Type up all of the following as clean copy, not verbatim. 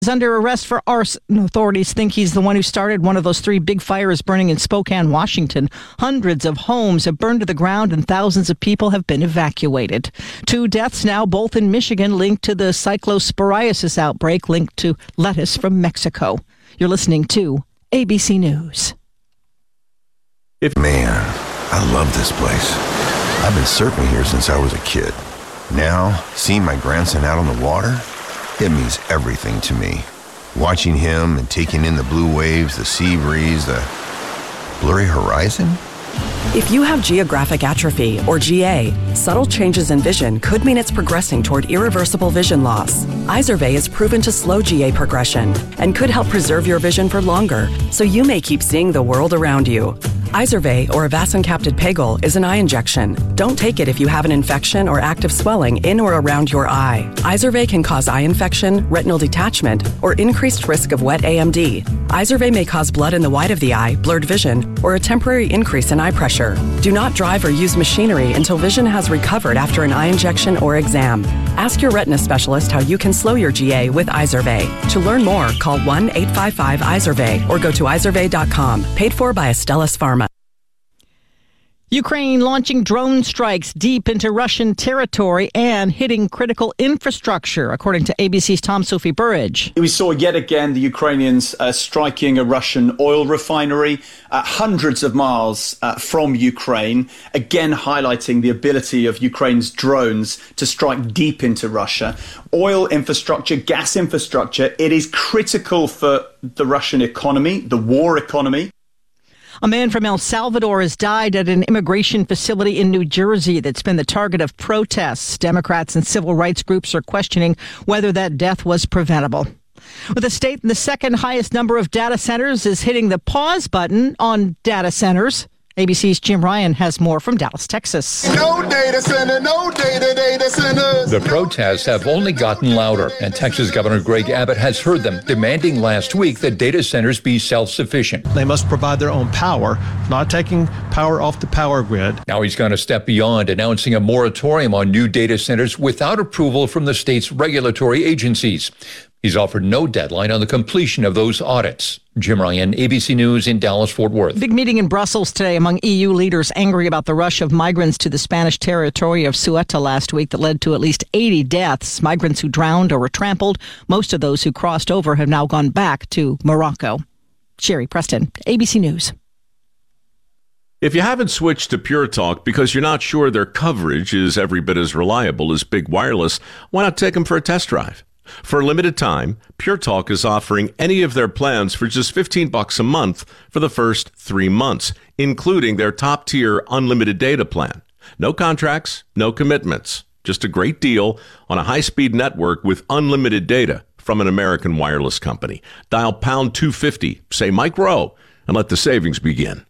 Is under arrest for arson. Authorities think he's the one who started one of those 3 big fires burning in Spokane, Washington. Hundreds of homes have burned to the ground and thousands of people have been evacuated. 2 deaths now, both in Michigan, linked to the cyclosporiasis outbreak linked to lettuce from Mexico. You're listening to ABC News. Man, I love this place. I've been surfing here since I was a kid. Now, seeing my grandson out on the water, it means everything to me. Watching him and taking in the blue waves, the sea breeze, the blurry horizon. If you have geographic atrophy, or GA, subtle changes in vision could mean it's progressing toward irreversible vision loss. Izervay is proven to slow GA progression and could help preserve your vision for longer, so you may keep seeing the world around you. Izervay, or avacincaptad pegol, is an eye injection. Don't take it if you have an infection or active swelling in or around your eye. Izervay can cause eye infection, retinal detachment, or increased risk of wet AMD. Izervay may cause blood in the white of the eye, blurred vision, or a temporary increase in eye pressure. Do not drive or use machinery until vision has recovered after an eye injection or exam. Ask your retina specialist how you can slow your GA with Izervay. To learn more, call 1-855-IZERVAY or go to izervay.com. Paid for by Astellas Pharma. Ukraine launching drone strikes deep into Russian territory and hitting critical infrastructure, according to ABC's Tom Sophie Burridge. We saw yet again the Ukrainians striking a Russian oil refinery hundreds of miles from Ukraine, again highlighting the ability of Ukraine's drones to strike deep into Russia. Oil infrastructure, gas infrastructure, it is critical for the Russian economy, the war economy. A man from El Salvador has died at an immigration facility in New Jersey that's been the target of protests. Democrats and civil rights groups are questioning whether that death was preventable. With the state in the second highest number of data centers is hitting the pause button on data centers. ABC's Jim Ryan has more from Dallas, Texas. No data center, no data centers. The protests have only gotten louder, and Texas Governor Greg Abbott has heard them, demanding last week that data centers be self-sufficient. They must provide their own power, not taking power off the power grid. Now he's gone a step beyond, announcing a moratorium on new data centers without approval from the state's regulatory agencies. He's offered no deadline on the completion of those audits. Jim Ryan, ABC News in Dallas-Fort Worth. Big meeting in Brussels today among EU leaders angry about the rush of migrants to the Spanish territory of Ceuta last week that led to at least 80 deaths. Migrants who drowned or were trampled. Most of those who crossed over have now gone back to Morocco. Sherry Preston, ABC News. If you haven't switched to Pure Talk because you're not sure their coverage is every bit as reliable as Big Wireless, why not take them for a test drive? For a limited time, Pure Talk is offering any of their plans for just $15 a month for the first 3 months, including their top-tier unlimited data plan. No contracts, no commitments. Just a great deal on a high-speed network with unlimited data from an American wireless company. Dial pound 250, say Mike Rowe, and let the savings begin.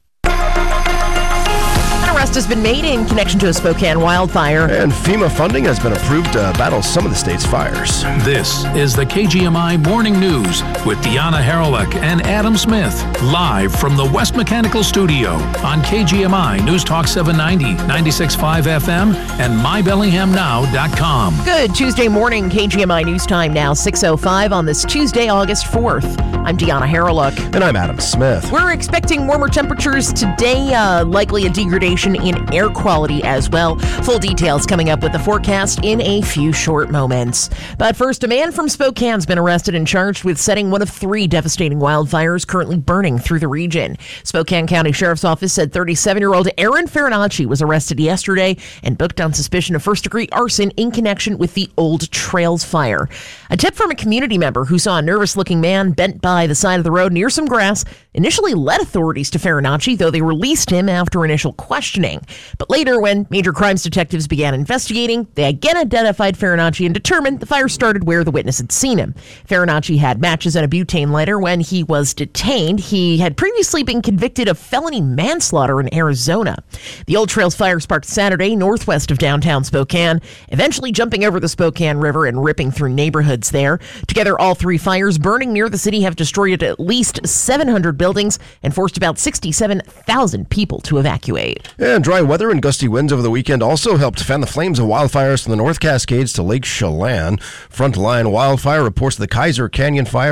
Arrest has been made in connection to a Spokane wildfire. And FEMA funding has been approved to battle some of the state's fires. This is the KGMI Morning News with Deanna Haralick and Adam Smith, live from the West Mechanical Studio on KGMI News Talk 790, 96.5 FM, and MyBellinghamNow.com. Good Tuesday morning, KGMI News Time now, 6:05 on this Tuesday, August 4th. I'm Deanna Haralick. And I'm Adam Smith. We're expecting warmer temperatures today, likely a degradation in air quality as well. Full details coming up with the forecast in a few short moments. But first, a man from Spokane's been arrested and charged with setting one of 3 devastating wildfires currently burning through the region. Spokane County Sheriff's Office said 37-year-old Aaron Farinacci was arrested yesterday and booked on suspicion of first-degree arson in connection with the Old Trails fire. A tip from a community member who saw a nervous-looking man bent by the side of the road near some grass initially led authorities to Farinacci, though they released him after initial questioning. But later, when major crimes detectives began investigating, they again identified Farinacci and determined the fire started where the witness had seen him. Farinacci had matches and a butane lighter when he was detained. He had previously been convicted of felony manslaughter in Arizona. The Old Trails fire sparked Saturday northwest of downtown Spokane, eventually jumping over the Spokane River and ripping through neighborhoods there. Together, all 3 fires burning near the city have destroyed at least 700 buildings and forced about 67,000 people to evacuate. And dry weather and gusty winds over the weekend also helped fan the flames of wildfires from the North Cascades to Lake Chelan. Frontline Wildfire reports the Kaiser Canyon fire